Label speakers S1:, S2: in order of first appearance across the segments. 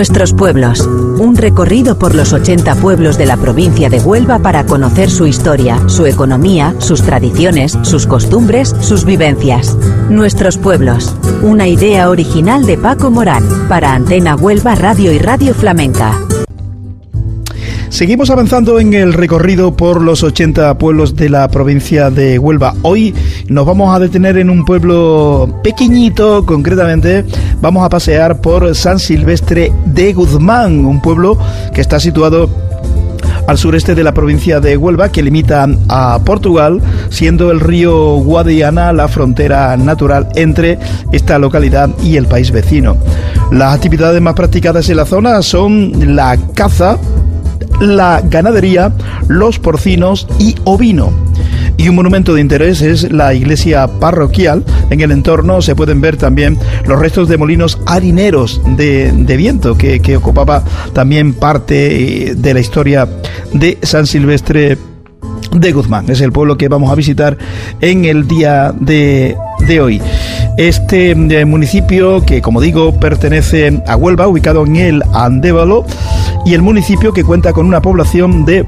S1: Nuestros pueblos. Un recorrido por los 80 pueblos de la provincia de Huelva para conocer su historia, su economía, sus tradiciones, sus costumbres, sus vivencias. Nuestros pueblos. Una idea original de Paco Morán para Antena Huelva Radio y Radio Flamenca.
S2: Seguimos avanzando en el recorrido por los 80 pueblos de la provincia de Huelva. Hoy nos vamos a detener en un pueblo pequeñito, concretamente vamos a pasear por San Silvestre de Guzmán, un pueblo que está situado al sureste de la provincia de Huelva, que limita a Portugal, siendo el río Guadiana la frontera natural entre esta localidad y el país vecino. Las actividades más practicadas en la zona son la caza, la ganadería, los porcinos y ovino. Y un monumento de interés es la iglesia parroquial. En el entorno se pueden ver también los restos de molinos harineros de viento que ocupaba también parte de la historia de San Silvestre de Guzmán. Es el pueblo que vamos a visitar en el día de hoy. Este municipio que, como digo, pertenece a Huelva, ubicado en el Andévalo, y el municipio que cuenta con una población de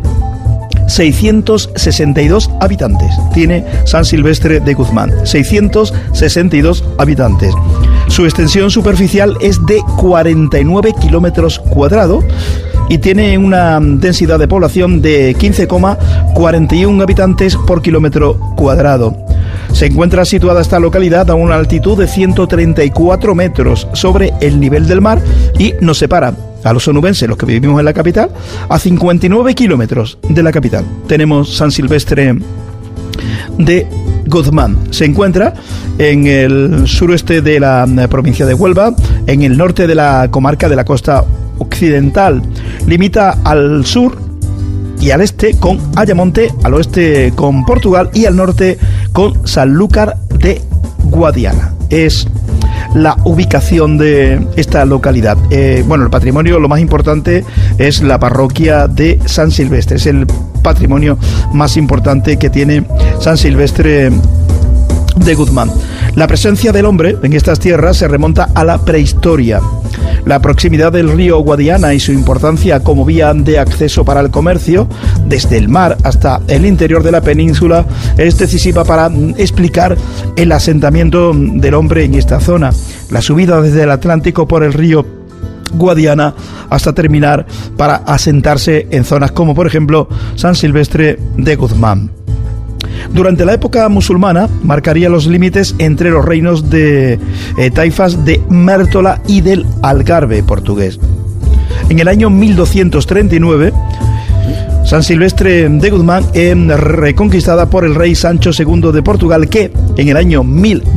S2: 662 habitantes. Tiene San Silvestre de Guzmán, 662 habitantes. Su extensión superficial es de 49 kilómetros cuadrados y tiene una densidad de población de 15,41 habitantes por kilómetro cuadrado. Se encuentra situada esta localidad a una altitud de 134 metros sobre el nivel del mar y nos separa a los onubenses, los que vivimos en la capital, a 59 kilómetros de la capital. Tenemos San Silvestre de Guzmán. Se encuentra en el suroeste de la provincia de Huelva, en el norte de la comarca de la costa occidental. Limita al sur y al este con Ayamonte, al oeste con Portugal y al norte con Sanlúcar de Guadiana. Es la ubicación de esta localidad. El patrimonio, lo más importante es la parroquia de San Silvestre. Es el patrimonio más importante que tiene San Silvestre de Guzmán. La presencia del hombre en estas tierras se remonta a la prehistoria. La proximidad del río Guadiana y su importancia como vía de acceso para el comercio, desde el mar hasta el interior de la península, es decisiva para explicar el asentamiento del hombre en esta zona. La subida desde el Atlántico por el río Guadiana hasta terminar para asentarse en zonas como, por ejemplo, San Silvestre de Guzmán. Durante la época musulmana marcaría los límites entre los reinos de taifas de Mértola y del Algarve portugués. En el año 1239, San Silvestre de Guzmán es reconquistada por el rey Sancho II de Portugal, que en el año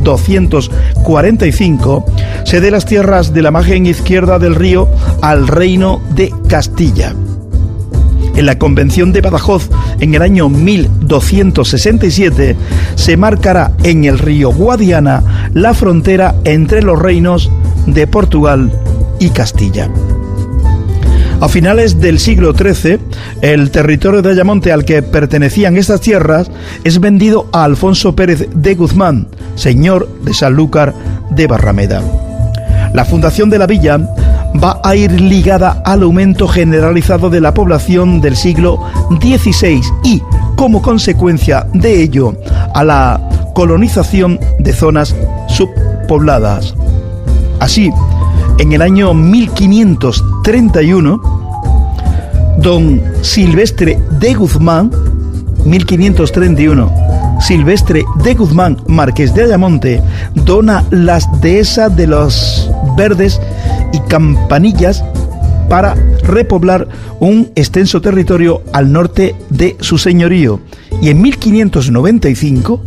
S2: 1245 cede las tierras de la margen izquierda del río al reino de Castilla. En la Convención de Badajoz, en el año 1267, se marcará en el río Guadiana la frontera entre los reinos de Portugal y Castilla. A finales del siglo XIII, el territorio de Ayamonte al que pertenecían estas tierras es vendido a Alfonso Pérez de Guzmán, señor de Sanlúcar de Barrameda. La fundación de la villa va a ir ligada al aumento generalizado de la población del siglo XVI y, como consecuencia de ello, a la colonización de zonas subpobladas. Así, en el año 1531, don Silvestre de Guzmán, 1531, Silvestre de Guzmán, marqués de Ayamonte, dona las dehesas de los Verdes y Campanillas para repoblar un extenso territorio al norte de su señorío. Y en 1595,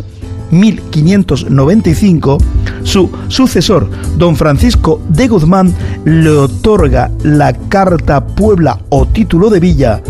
S2: su sucesor, don Francisco de Guzmán, le otorga la Carta Puebla o título de villa